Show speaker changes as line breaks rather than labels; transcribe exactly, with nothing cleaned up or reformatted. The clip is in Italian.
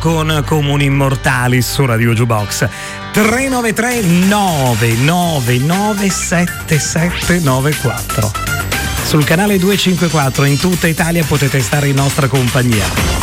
con Comuni Immortali su Radio Jukebox. tre nove tre nove nove nove sette sette nove quattro. Sul canale duecentocinquantaquattro in tutta Italia potete stare in nostra compagnia.